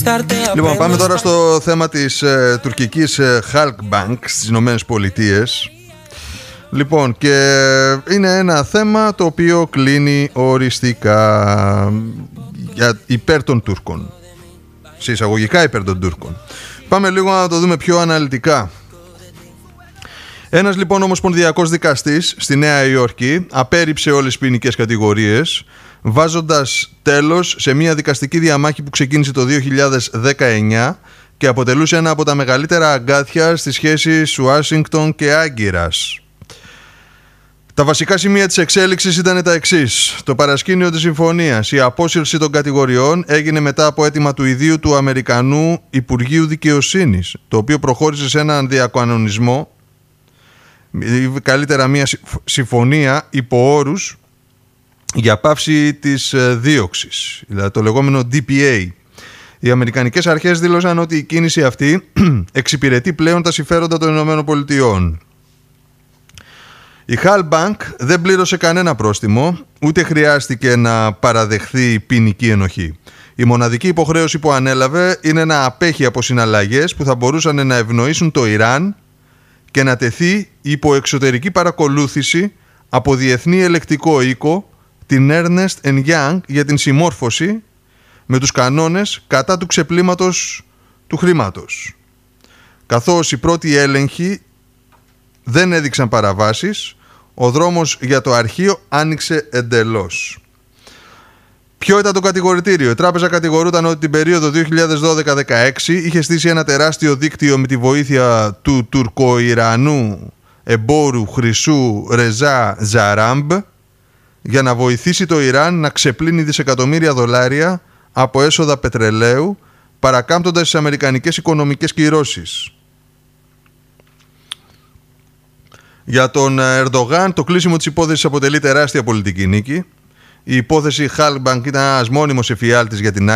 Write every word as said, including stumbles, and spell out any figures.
Λοιπόν, πάμε τώρα στο θέμα της ε, τουρκικής ε, Halkbank στις Ηνωμένες Πολιτείες. Λοιπόν, και είναι ένα θέμα το οποίο κλείνει οριστικά για υπέρ των Τούρκων. Σε εισαγωγικά υπέρ των Τούρκων. Πάμε λίγο να το δούμε πιο αναλυτικά. Ένας λοιπόν ομοσπονδιακός δικαστής στη Νέα Υόρκη απέρριψε όλες τις ποινικές κατηγορίες, βάζοντας τέλος σε μια δικαστική διαμάχη που ξεκίνησε το δύο χιλιάδες δεκαεννιά και αποτελούσε ένα από τα μεγαλύτερα αγκάθια στις σχέσεις Ουάσιγκτον και Άγκυρας. Τα βασικά σημεία της εξέλιξης ήταν τα εξής. Το παρασκήνιο της συμφωνίας, η απόσυρση των κατηγοριών έγινε μετά από αίτημα του ιδίου του Αμερικανού Υπουργείου Δικαιοσύνης, το οποίο προχώρησε σε έναν διακανονισμό, καλύτερα μια συμφωνία υπό όρους για πάυση της δίωξης, δηλαδή το λεγόμενο ντι πι έι. Οι αμερικανικές αρχές δήλωσαν ότι η κίνηση αυτή εξυπηρετεί πλέον τα συμφέροντα των Ηνωμένων Πολιτειών. Η Halkbank δεν πλήρωσε κανένα πρόστιμο, ούτε χρειάστηκε να παραδεχθεί ποινική ενοχή. Η μοναδική υποχρέωση που ανέλαβε είναι να απέχει από συναλλαγές που θα μπορούσαν να ευνοήσουν το Ιράν και να τεθεί υπό εξωτερική παρακολούθηση από διεθνή ελεκτικό οίκο, την Ernst and Young, για την συμμόρφωση με τους κανόνες κατά του ξεπλήματος του χρήματος. Καθώς οι πρώτοι έλεγχοι δεν έδειξαν παραβάσεις, ο δρόμος για το αρχείο άνοιξε εντελώς. Ποιο ήταν το κατηγορητήριο? Η τράπεζα κατηγορούταν ότι την περίοδο δύο χιλιάδες δώδεκα δεκαέξι είχε στήσει ένα τεράστιο δίκτυο με τη βοήθεια του τουρκο-ιρανού εμπόρου χρυσού Ρεζά Ζαράμπ για να βοηθήσει το Ιράν να ξεπλύνει δισεκατομμύρια δολάρια από έσοδα πετρελαίου, παρακάμπτοντας τις αμερικανικές οικονομικές κυρώσεις. Για τον Ερντογάν το κλείσιμο της υπόθεσης αποτελεί τεράστια πολιτική νίκη. Η υπόθεση Halkbank ήταν ένας μόνιμος εφιάλτης για την